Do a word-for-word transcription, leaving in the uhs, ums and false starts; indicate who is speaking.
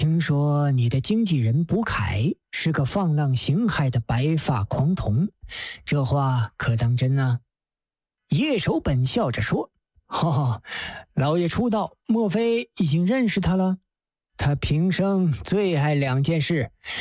Speaker 1: 听说你的经纪人卜凯是个放浪形骸的白发狂童，这话可当真呢？”叶守本笑着说：“哈哈，老爷出道，莫非已经认识他了？他平生最爱两件事，